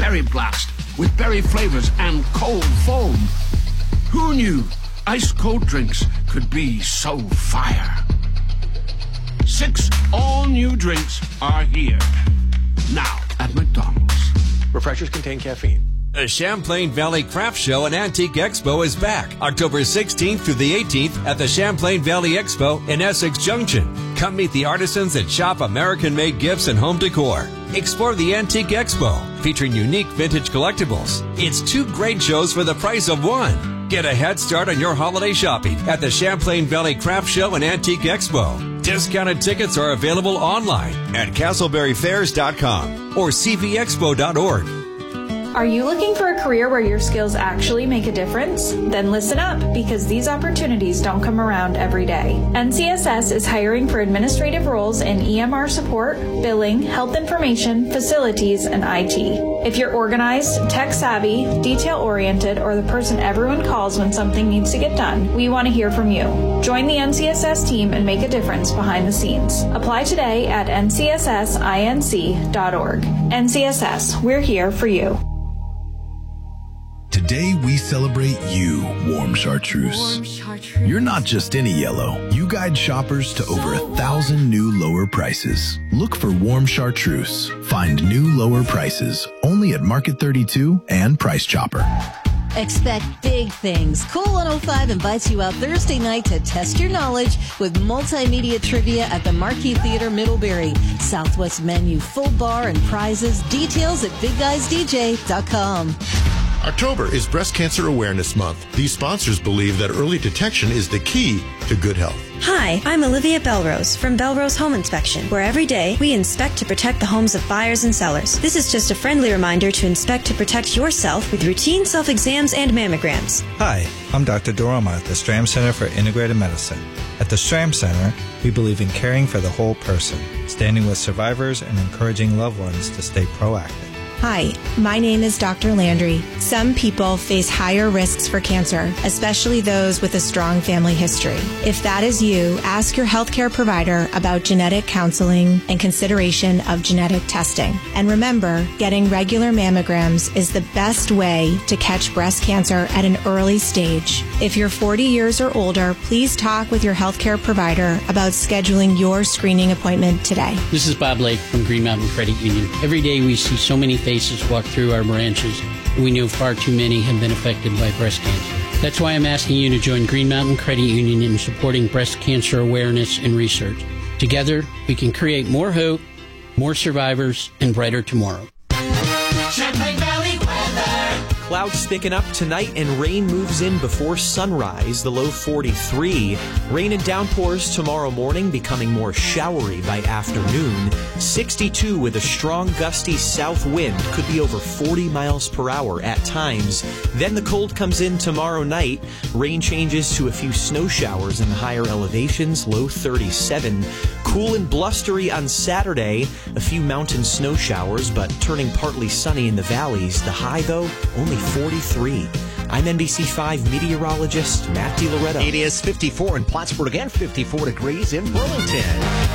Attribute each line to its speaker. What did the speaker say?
Speaker 1: Berry Blast with berry flavors and cold foam. Who knew ice-cold drinks could be so fire? 6 all-new drinks are here. Now at McDonald's.
Speaker 2: Refreshers contain caffeine.
Speaker 3: The Champlain Valley Craft Show and Antique Expo is back October 16th through the 18th at the Champlain Valley Expo in Essex Junction. Come meet the artisans that shop American-made gifts and home decor. Explore the Antique Expo, featuring unique vintage collectibles. It's 2 great shows for the price of 1. Get a head start on your holiday shopping at the Champlain Valley Craft Show and Antique Expo. Discounted tickets are available online at castleberryfairs.com or cvexpo.org.
Speaker 4: Are you looking for a career where your skills actually make a difference? Then listen up, because these opportunities don't come around every day. NCSS is hiring for administrative roles in EMR support, billing, health information, facilities, and IT. If you're organized, tech-savvy, detail-oriented, or the person everyone calls when something needs to get done, we want to hear from you. Join the NCSS team and make a difference behind the scenes. Apply today at ncssinc.org. NCSS, we're here for you.
Speaker 5: Today we celebrate you, Warm Chartreuse. You're not just any yellow. You guide shoppers to over 1,000 new lower prices. Look for Warm Chartreuse. Find new lower prices only at Market 32 and Price Chopper.
Speaker 6: Expect big things. Cool 105 invites you out Thursday night to test your knowledge with multimedia trivia at the Marquee Theater Middlebury. Southwest menu, full bar, and prizes. Details at BigGuysDJ.com.
Speaker 7: October is Breast Cancer Awareness Month. These sponsors believe that early detection is the key to good health.
Speaker 8: Hi, I'm Olivia Belrose from Belrose Home Inspection, where every day we inspect to protect the homes of buyers and sellers. This is just a friendly reminder to inspect to protect yourself with routine self-exams and mammograms.
Speaker 9: Hi, I'm Dr. Doroma at the Stram Center for Integrated Medicine. At the Stram Center, we believe in caring for the whole person, standing with survivors and encouraging loved ones to stay proactive.
Speaker 10: Hi, my name is Dr. Landry. Some people face higher risks for cancer, especially those with a strong family history. If that is you, ask your healthcare provider about genetic counseling and consideration of genetic testing. And remember, getting regular mammograms is the best way to catch breast cancer at an early stage. If you're 40 years or older, please talk with your healthcare provider about scheduling your screening appointment today.
Speaker 11: This is Bob Lake from Green Mountain Credit Union. Every day we see so many faces walk through our branches, and we know far too many have been affected by breast cancer. That's why I'm asking you to join Green Mountain Credit Union in supporting breast cancer awareness and research. Together, we can create more hope, more survivors, and brighter tomorrow.
Speaker 12: Champlain Valley weather.
Speaker 13: Clouds thicken up tonight and rain moves in before sunrise, the low 43. Rain and downpours tomorrow morning, becoming more showery by afternoon. 62 with a strong gusty south wind, could be over 40 miles per hour at times. Then the cold comes in tomorrow night. Rain changes to a few snow showers in the higher elevations, low 37. Cool and blustery on Saturday, a few mountain snow showers, but turning partly sunny in the valleys. The high, though, only 43. I'm NBC5 meteorologist Matt DiLoretto.
Speaker 14: It is 54 in Plattsburgh and 54 degrees in Burlington.